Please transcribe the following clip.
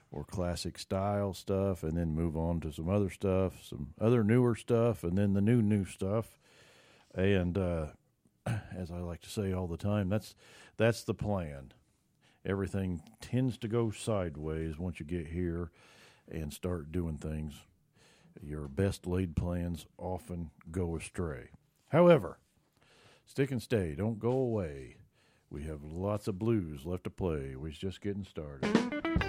or classic style stuff, and then move on to some other stuff, some other newer stuff, and then the new stuff. And as I like to say all the time, that's the plan. Everything tends to go sideways once you get here and start doing things. Your best laid plans often go astray. However, stick and stay. Don't go away. We have lots of blues left to play. We're just getting started.